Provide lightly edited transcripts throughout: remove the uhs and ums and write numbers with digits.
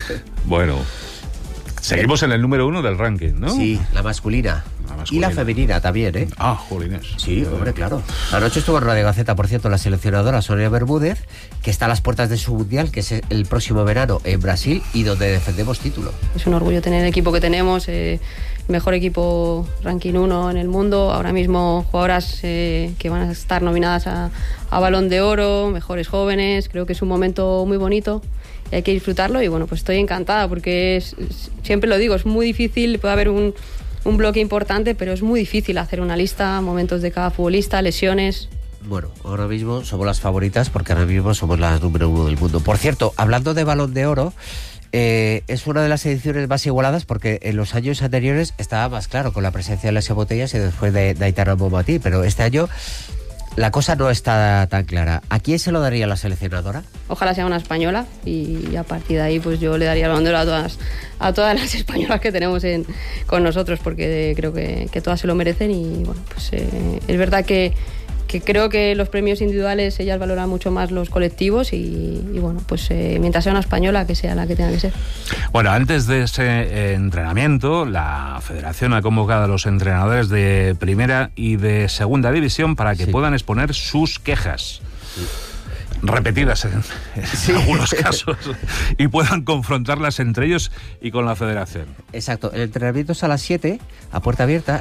Bueno, seguimos en el número 1 del ranking, ¿no? Sí, la masculina. Y la femenina también, ¿eh? Jolines. Sí, hombre, claro. Anoche estuvo en Radio Gaceta, por cierto, la seleccionadora Sonia Bermúdez, que está a las puertas de su mundial, que es el próximo verano en Brasil, y donde defendemos título. Es un orgullo tener el equipo que tenemos, mejor equipo ranking 1 en el mundo. Ahora mismo jugadoras que van a estar nominadas a Balón de Oro, mejores jóvenes. Creo que es un momento muy bonito y hay que disfrutarlo. Y bueno, pues estoy encantada porque siempre lo digo, es muy difícil, puede haber un bloque importante, pero es muy difícil hacer una lista, momentos de cada futbolista, lesiones. Bueno, ahora mismo somos las favoritas porque ahora mismo somos las número 1 del mundo. Por cierto, hablando de Balón de Oro, es una de las ediciones más igualadas porque en los años anteriores estaba más claro con la presencia de Lesia Botellas y después de Aitana Bonmatí, pero este año la cosa no está tan clara. ¿A quién se lo daría la seleccionadora? Ojalá sea una española y a partir de ahí pues yo le daría el Balón de Oro a todas las españolas que tenemos con nosotros, porque creo que todas se lo merecen. Y bueno, pues es verdad que creo que los premios individuales ellas valoran mucho más los colectivos y bueno, pues mientras sea una española, que sea la que tenga que ser. Bueno, antes de ese entrenamiento, la Federación ha convocado a los entrenadores de primera y de segunda división para que puedan exponer sus quejas. Repetidas en algunos casos, y puedan confrontarlas entre ellos y con la federación. Exacto, el entrenamiento es a las 7, a puerta abierta.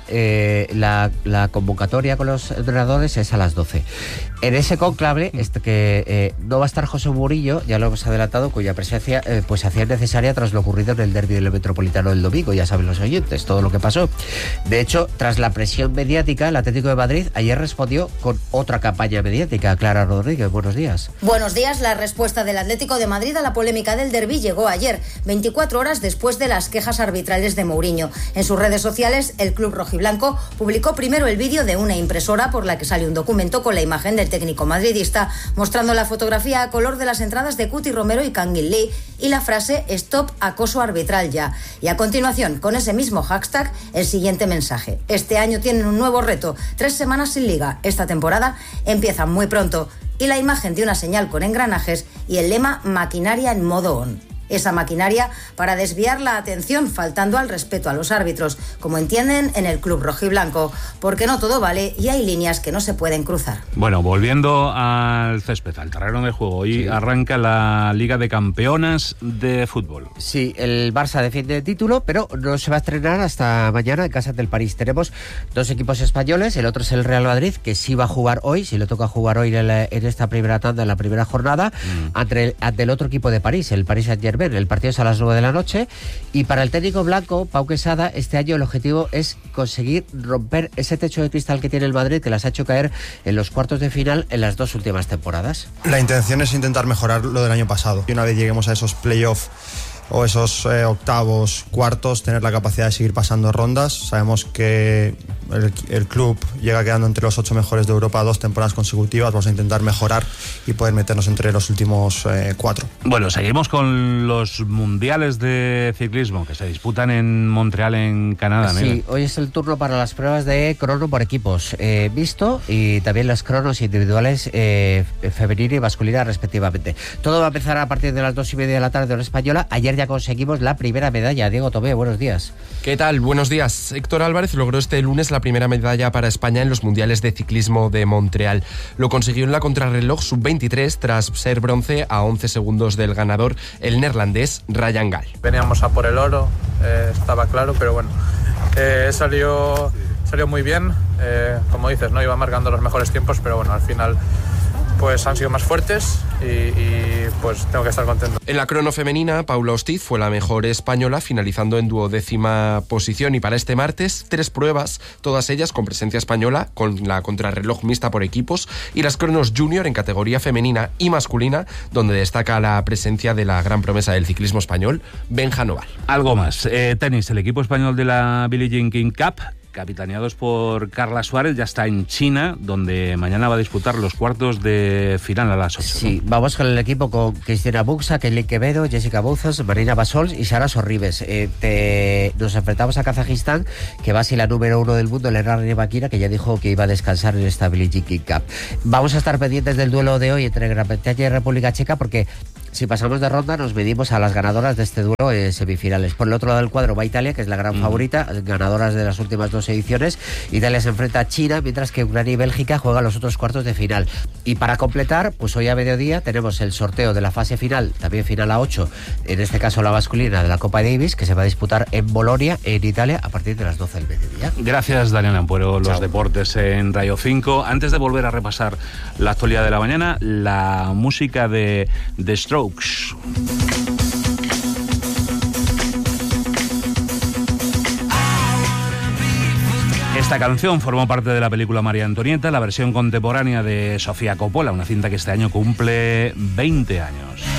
La convocatoria con los entrenadores es a las 12. En ese conclave que no va a estar José Murillo, ya lo hemos adelantado, cuya presencia pues hacía necesaria tras lo ocurrido en el derbi del Metropolitano del domingo. Ya saben los oyentes todo lo que pasó. De hecho, tras la presión mediática, el Atlético de Madrid ayer respondió con otra campaña mediática. Clara Rodríguez, buenos días. Buenos días. La respuesta del Atlético de Madrid a la polémica del derbi llegó ayer, 24 horas después de las quejas arbitrales de Mourinho. En sus redes sociales, el club rojiblanco publicó primero el vídeo de una impresora por la que sale un documento con la imagen del técnico madridista, mostrando la fotografía a color de las entradas de Cuti Romero y Kangin Lee y la frase "Stop acoso arbitral ya". Y a continuación, con ese mismo hashtag, el siguiente mensaje: este año tienen un nuevo reto, 3 semanas sin liga. Esta temporada empieza muy pronto. Y la imagen de una señal con engranajes y el lema "maquinaria en modo on". Esa maquinaria para desviar la atención, faltando al respeto a los árbitros, como entienden en el club rojiblanco, porque no todo vale y hay líneas que no se pueden cruzar. Bueno, volviendo al césped, al terreno de juego, hoy arranca la Liga de Campeonas de fútbol. Sí, el Barça defiende el título, pero no se va a estrenar hasta mañana en casa del París. Tenemos 2 equipos españoles, el otro es el Real Madrid, que sí va a jugar hoy, sí le toca jugar hoy en esta primera tanda, en la primera jornada, ante el otro equipo de París, el Paris Saint-Germain. El partido es a las 9 de la noche y para el técnico blanco, Pau Quesada, este año el objetivo es conseguir romper ese techo de cristal que tiene el Madrid, que las ha hecho caer en los cuartos de final en las 2 últimas temporadas. La intención es intentar mejorar lo del año pasado. Y una vez lleguemos a esos playoffs o esos octavos, cuartos, tener la capacidad de seguir pasando rondas. Sabemos que el club llega quedando entre los 8 mejores de Europa 2 temporadas consecutivas. Vamos a intentar mejorar y poder meternos entre los últimos 4. Bueno, seguimos con los mundiales de ciclismo que se disputan en Montreal, en Canadá. Sí, Miguel. hoy es el turno para las pruebas de crono por equipos mixto y también las cronos individuales femenina y masculina respectivamente. Todo va a empezar a partir de las 2:30 de la tarde hora española. Ayer ya conseguimos la primera medalla. Diego Tomé, buenos días. ¿Qué tal? Buenos días. Héctor Álvarez logró este lunes la primera medalla para España en los mundiales de ciclismo de Montreal. Lo consiguió en la contrarreloj sub-23 tras ser bronce a 11 segundos del ganador, el neerlandés Ryan Gal. Veníamos a por el oro, estaba claro, pero bueno, salió muy bien. Como dices, no iba marcando los mejores tiempos, pero bueno, al final pues han sido más fuertes y pues tengo que estar contento. En la crono femenina, Paula Ostiz fue la mejor española, finalizando en 12ª posición. Y para este martes, 3 pruebas, todas ellas con presencia española, con la contrarreloj mixta por equipos y las cronos junior en categoría femenina y masculina, donde destaca la presencia de la gran promesa del ciclismo español, Benja Noval. Algo más. Tenis, el equipo español de la Billie Jean King Cup, capitaneados por Carla Suárez, ya está en China, donde mañana va a disputar los cuartos de final a las 8. Sí, ¿no? Vamos con el equipo con Cristina Buxa, Kelly Quevedo, Jessica Bouzas, Marina Basols y Sara Sorribes. Nos enfrentamos a Kazajistán, que va a ser la número 1 del mundo, Elena Rybakina, que ya dijo que iba a descansar en esta Billie Jean King Cup. Vamos a estar pendientes del duelo de hoy entre Gran Bretaña y República Checa, porque Si pasamos de ronda, nos medimos a las ganadoras de este duelo en semifinales. Por el otro lado del cuadro va Italia, que es la gran favorita, ganadoras de las últimas 2 ediciones. Italia se enfrenta a China, mientras que Ucrania y Bélgica juegan los otros cuartos de final. Y para completar, pues hoy a mediodía tenemos el sorteo de la fase final, también final a 8, en este caso la masculina de la Copa Davis, que se va a disputar en Bolonia, en Italia, a partir de las 12 del mediodía. Gracias, Daniel Ampuero. Los deportes en Rayo 5. Antes de volver a repasar la actualidad de la mañana, la música de The Strokes. Esta canción formó parte de la película María Antonieta, la versión contemporánea de Sofía Coppola, una cinta que este año cumple 20 años.